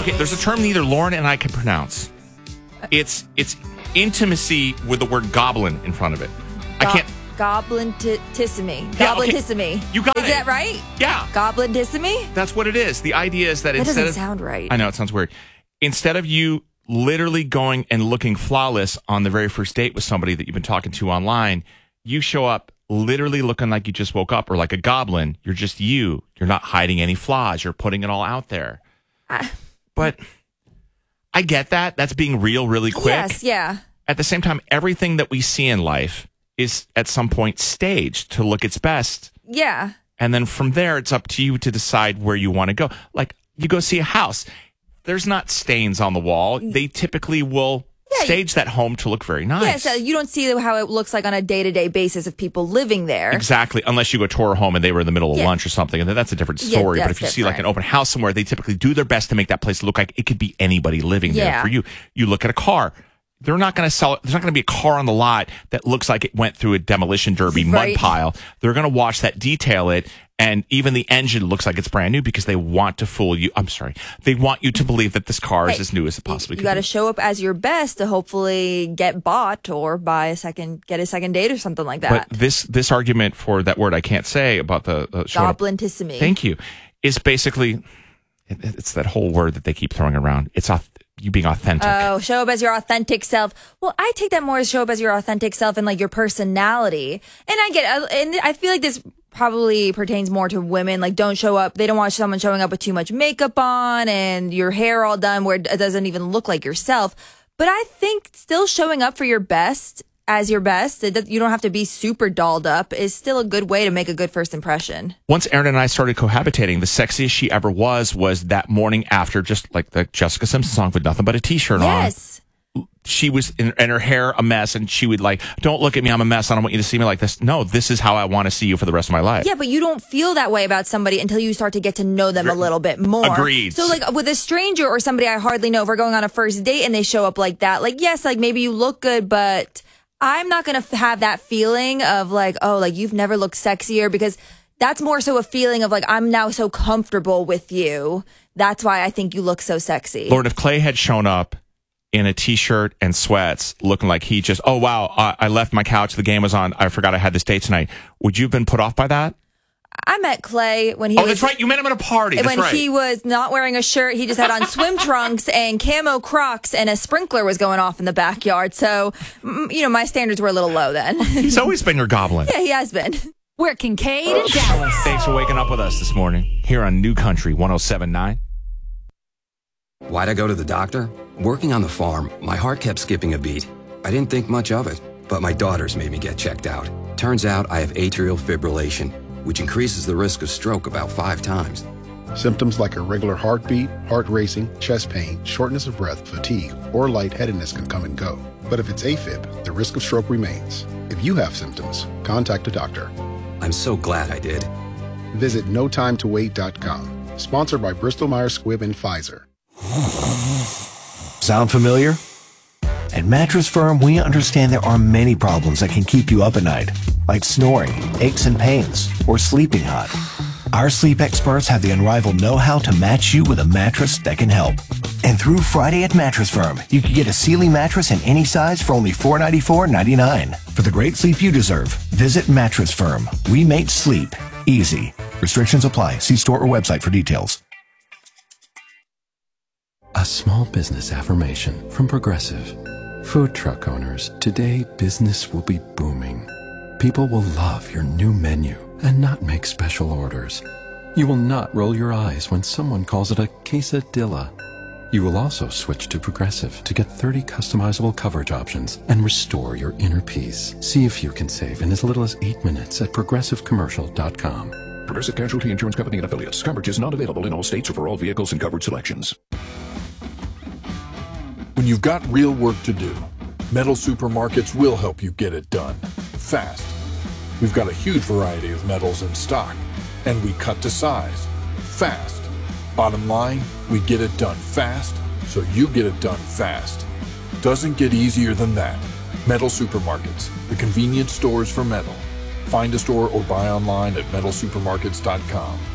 Okay, there's a term neither Lauren and I can pronounce. It's intimacy with the word goblin in front of it. I can't. Goblintissime. Yeah, okay. Goblintissime. You got it. Is that right? Yeah. Goblintissime? That's what it is. The idea is that That instead doesn't of, sound right. I know, it sounds weird. Instead of you literally going and looking flawless on the very first date with somebody that you've been talking to online, you show up literally looking like you just woke up or like a goblin. You're just you. You're not hiding any flaws. You're putting it all out there. But I get that. That's being real really quick. Yes, yeah. At the same time, everything that we see in life is at some point staged to look its best. Yeah. And then from there, it's up to you to decide where you want to go. Like, you go see a house. There's not stains on the wall. They typically will stage that home to look very nice. Yeah, so you don't see how it looks like on a day-to-day basis of people living there. Exactly. Unless you go tour a home and they were in the middle of lunch or something, and then that's a different story. Yeah, but if you see like an open house somewhere, they typically do their best to make that place look like it could be anybody living there for you. You look at a car. They're not going to sell it. There's not going to be a car on the lot that looks like it went through a demolition derby mud pile. They're going to watch that, detail it, and even the engine looks like it's brand new because they want to fool you. I'm sorry. They want you to believe that this car is as new as it possibly can be. You got to show up as your best to hopefully get bought or get a second date or something like that. But this argument for that word I can't say about the Goblintissime. Thank you. Is basically it's that whole word that they keep throwing around. It's you being authentic. Oh, show up as your authentic self. Well, I take that more as show up as your authentic self and like your personality. And I feel like this probably pertains more to women. Like, don't show up. They don't want someone showing up with too much makeup on and your hair all done where it doesn't even look like yourself. But I think still showing up for your best as your best, you don't have to be super dolled up, is still a good way to make a good first impression. Once Erin and I started cohabitating, the sexiest she ever was that morning after, just like the Jessica Simpson song with nothing but a t-shirt on. Yes. She was in her hair a mess, and she would like, don't look at me, I'm a mess, I don't want you to see me like this. No, this is how I want to see you for the rest of my life. Yeah, but you don't feel that way about somebody until you start to get to know them a little bit more. Agreed. So like with a stranger or somebody I hardly know, if we're going on a first date and they show up like that, like yes, like maybe you look good, but I'm not going to have that feeling of like, oh, like you've never looked sexier, because that's more so a feeling of like, I'm now so comfortable with you. That's why I think you look so sexy. Lord, if Clay had shown up in a t-shirt and sweats looking like he just, oh, wow, I left my couch, the game was on, I forgot I had this date tonight, would you have been put off by that? I met Clay when he was... Oh, that's right. You met him at a party. That's when he was not wearing a shirt. He just had on swim trunks and camo Crocs, and a sprinkler was going off in the backyard. So, my standards were a little low then. He's always been your goblin. Yeah, he has been. We're Kincaid and Dallas. Thanks for waking up with us this morning here on New Country 107.9. Why'd I go to the doctor? Working on the farm, my heart kept skipping a beat. I didn't think much of it, but my daughters made me get checked out. Turns out I have atrial fibrillation, which increases the risk of stroke about 5 times. Symptoms like irregular heartbeat, heart racing, chest pain, shortness of breath, fatigue, or lightheadedness can come and go. But if it's AFib, the risk of stroke remains. If you have symptoms, contact a doctor. I'm so glad I did. Visit notimetowait.com. Sponsored by Bristol Myers Squibb and Pfizer. Sound familiar? At Mattress Firm, we understand there are many problems that can keep you up at night, like snoring, aches and pains, or sleeping hot. Our sleep experts have the unrivaled know-how to match you with a mattress that can help. And through Friday at Mattress Firm, you can get a Sealy mattress in any size for only $494.99. For the great sleep you deserve, visit Mattress Firm. We make sleep easy. Restrictions apply. See store or website for details. A small business affirmation from Progressive. Food truck owners, today business will be booming. People will love your new menu and not make special orders. You will not roll your eyes when someone calls it a quesadilla. You will also switch to Progressive to get 30 customizable coverage options and restore your inner peace. See if you can save in as little as 8 minutes at progressivecommercial.com. Progressive Casualty Insurance Company and Affiliates. Coverage is not available in all states or for all vehicles and coverage selections. When you've got real work to do, Metal Supermarkets will help you get it done fast. We've got a huge variety of metals in stock, and we cut to size fast. Bottom line, we get it done fast, so you get it done fast. Doesn't get easier than that. Metal Supermarkets, the convenience stores for metal. Find a store or buy online at metalsupermarkets.com.